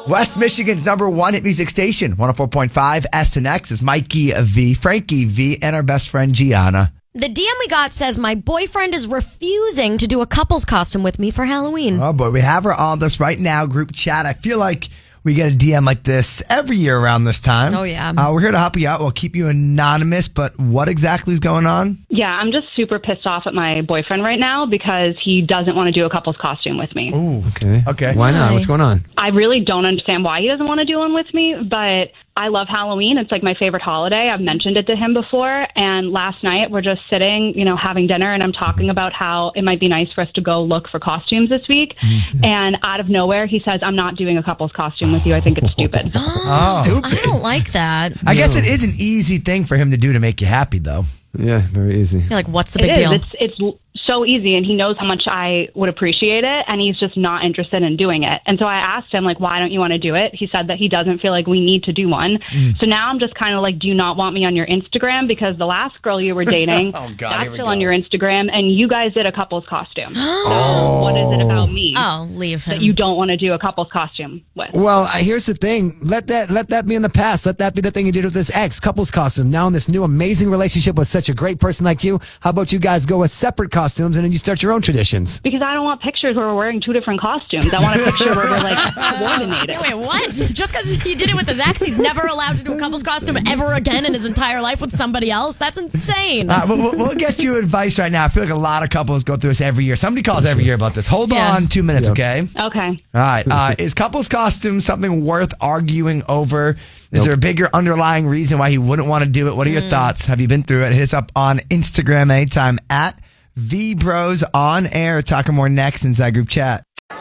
West Michigan's number one hit music station, 104.5 SNX is Mikey V, Frankie V, and our best friend Gianna. The DM we got says my boyfriend is refusing to do a couple's costume with me for Halloween. Oh boy, we have her on this right now, group chat. I feel like we get a DM like this every year around this time. Oh, yeah. We're here to help you out. We'll keep you anonymous, but what exactly is going on? Yeah, I'm just super pissed off at my boyfriend right now because he doesn't want to do a couple's costume with me. Ooh, okay. Why not? What's going on? I really don't understand why he doesn't want to do one with me, but I love Halloween. It's like my favorite holiday. I've mentioned it to him before. And last night we're just sitting, having dinner, and I'm talking about how it might be nice for us to go look for costumes this week. And out of nowhere, he says, I'm not doing a couple's costume with you. I think it's stupid. Stupid. I don't like that. I guess it is an easy thing for him to do to make you happy, though. Yeah, very easy. You're like, what's the big deal? It's so easy, and he knows how much I would appreciate it, and he's just not interested in doing it. And so I asked him, why don't you want to do it? He said that he doesn't feel like we need to do one. So now I'm just kind of like, do you not want me on your Instagram? Because the last girl you were dating, that's still on your Instagram, and you guys did a couple's costume. So what is it about me? Oh, leave him. That you don't want to do a couple's costume with? Well, here's the thing. Let that be in the past. Let that be the thing you did with this ex, couple's costume. Now in this new amazing relationship with such a great person like you, how about you guys go with separate costumes and then you start your own traditions? Because I don't want pictures where we're wearing two different costumes. I want a picture where we're coordinated. Wait, what? Just because he did it with his ex, he's never allowed to do a couple's costume ever again in his entire life with somebody else? That's insane. We'll get you advice right now. I feel like a lot of couples go through this every year. Somebody calls every year about this. Hold on 2 minutes, okay? Okay. All right. Is couple's costume something worth arguing over? Is there a bigger underlying reason why he wouldn't want to do it? What are your thoughts? Have you been through it? Hit us up on Instagram anytime at VBros on air. Talking more next inside group chat.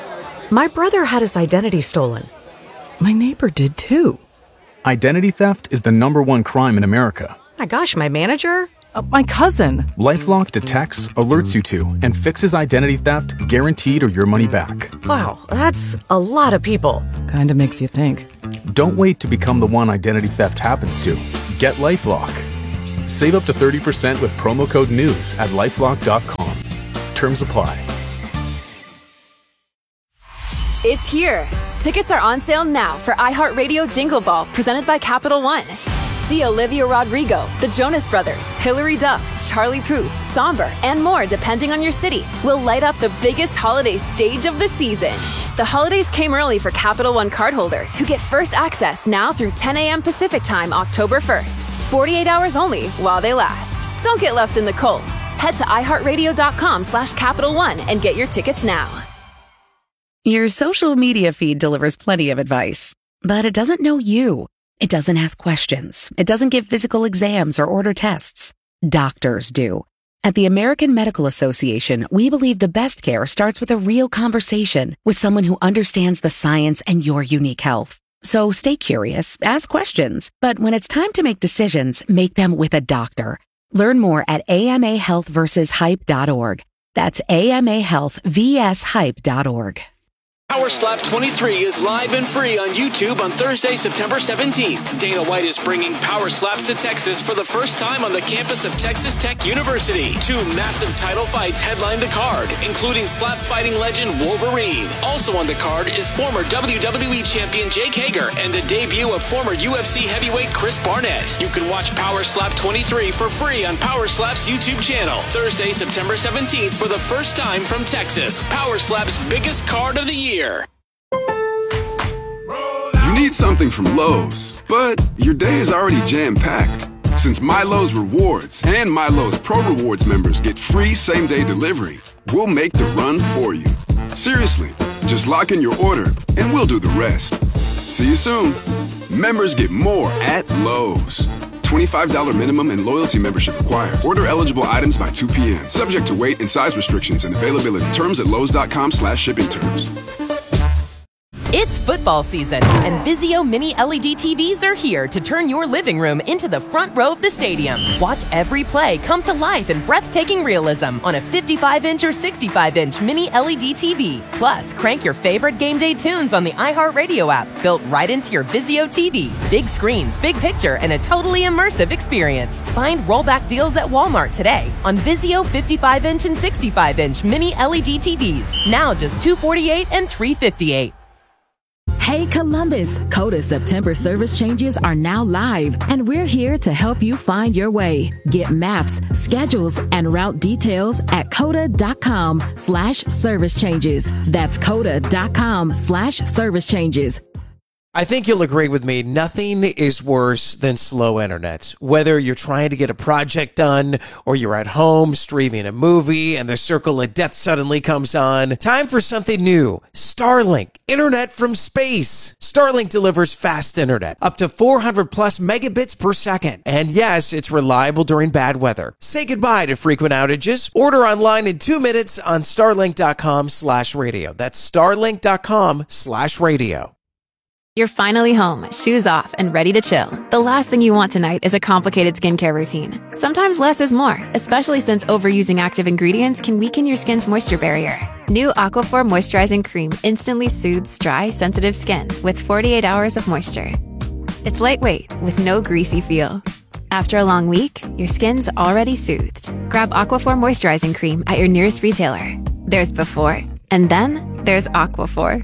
My brother had his identity stolen. My neighbor did too. Identity theft is the #1 crime in America. My gosh, my manager? My cousin. LifeLock detects, alerts you to, and fixes identity theft guaranteed or your money back. Wow, that's a lot of people. Kinda makes you think. Don't wait to become the one identity theft happens to. Get LifeLock. Save up to 30% with promo code NEWS at LifeLock.com. Terms apply. It's here. Tickets are on sale now for iHeartRadio Jingle Ball, presented by Capital One. See Olivia Rodrigo, the Jonas Brothers, Hilary Duff, Charlie Puth, Somber, and more depending on your city. Will light up the biggest holiday stage of the season. The holidays came early for Capital One cardholders who get first access now through 10 a.m. Pacific Time, October 1st. 48 hours only while they last. Don't get left in the cold. Head to iHeartRadio.com/Capital One and get your tickets now. Your social media feed delivers plenty of advice, but it doesn't know you. It doesn't ask questions. It doesn't give physical exams or order tests. Doctors do. At the American Medical Association, we believe the best care starts with a real conversation with someone who understands the science and your unique health. So stay curious, ask questions, but when it's time to make decisions, make them with a doctor. Learn more at amahealthversushype.org. That's amahealthvshype.org. Power Slap 23 is live and free on YouTube on Thursday, September 17th. Dana White is bringing Power Slaps to Texas for the first time on the campus of Texas Tech University. 2 massive title fights headline the card, including slap fighting legend Wolverine. Also on the card is former WWE champion Jake Hager and the debut of former UFC heavyweight Chris Barnett. You can watch Power Slap 23 for free on Power Slap's YouTube channel. Thursday, September 17th for the first time from Texas. Power Slap's biggest card of the year. You need something from Lowe's, but your day is already jam-packed. Since MyLowe's Rewards and MyLowe's Pro Rewards members get free same-day delivery, we'll make the run for you. Seriously, just lock in your order and we'll do the rest. See you soon. Members get more at Lowe's. $25 minimum and loyalty membership required. Order eligible items by 2 p.m. Subject to weight and size restrictions and availability. Terms at lowes.com/shipping terms. It's football season, and Vizio Mini LED TVs are here to turn your living room into the front row of the stadium. Watch every play come to life in breathtaking realism on a 55-inch or 65-inch Mini LED TV. Plus, crank your favorite game day tunes on the iHeartRadio app, built right into your Vizio TV. Big screens, big picture, and a totally immersive experience. Find rollback deals at Walmart today on Vizio 55-inch and 65-inch Mini LED TVs. Now just $248 and $358. Hey Columbus, Coda September service changes are now live, and we're here to help you find your way. Get maps, schedules, and route details at coda.com/service changes. That's coda.com/service changes. I think you'll agree with me. Nothing is worse than slow internet. Whether you're trying to get a project done or you're at home streaming a movie and the circle of death suddenly comes on. Time for something new. Starlink. Internet from space. Starlink delivers fast internet. Up to 400 plus megabits per second. And yes, it's reliable during bad weather. Say goodbye to frequent outages. Order online in 2 minutes on starlink.com/radio. That's starlink.com/radio. You're finally home, shoes off, and ready to chill. The last thing you want tonight is a complicated skincare routine. Sometimes less is more, especially since overusing active ingredients can weaken your skin's moisture barrier. New Aquaphor Moisturizing Cream instantly soothes dry, sensitive skin with 48 hours of moisture. It's lightweight with no greasy feel. After a long week, your skin's already soothed. Grab Aquaphor Moisturizing Cream at your nearest retailer. There's before, and then there's Aquaphor.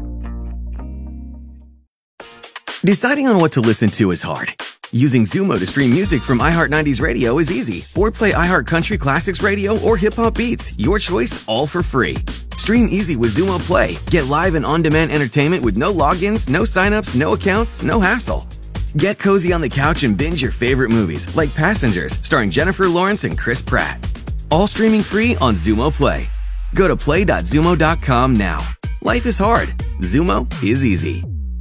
Deciding on what to listen to is hard. Using Zumo to stream music from iHeart 90s Radio is easy. Or play iHeart Country Classics Radio or Hip Hop Beats. Your choice, all for free. Stream easy with Zumo Play. Get live and on-demand entertainment with no logins, no signups, no accounts, no hassle. Get cozy on the couch and binge your favorite movies, like Passengers, starring Jennifer Lawrence and Chris Pratt. All streaming free on Zumo Play. Go to play.zumo.com now. Life is hard. Zumo is easy.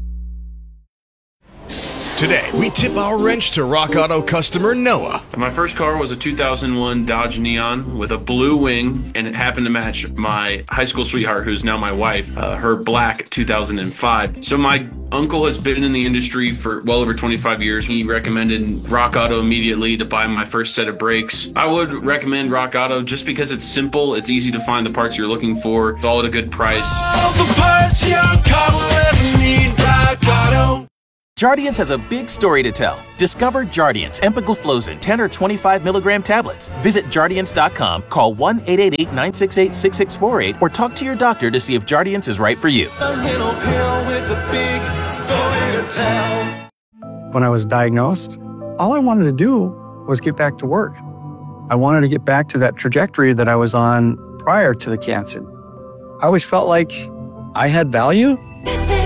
Today, we tip our wrench to Rock Auto customer Noah. My first car was a 2001 Dodge Neon with a blue wing, and it happened to match my high school sweetheart, who's now my wife, her black 2005. So my uncle has been in the industry for well over 25 years. He recommended Rock Auto immediately to buy my first set of brakes. I would recommend Rock Auto just because it's simple, it's easy to find the parts you're looking for, it's all at a good price. All the parts your car will ever need, Rock Auto. Jardiance has a big story to tell. Discover Jardiance empagliflozin 10 or 25 milligram tablets. Visit Jardiance.com, call 1-888-968-6648, or talk to your doctor to see if Jardiance is right for you. A little pill with a big story to tell. When I was diagnosed, all I wanted to do was get back to work. I wanted to get back to that trajectory that I was on prior to the cancer. I always felt like I had value.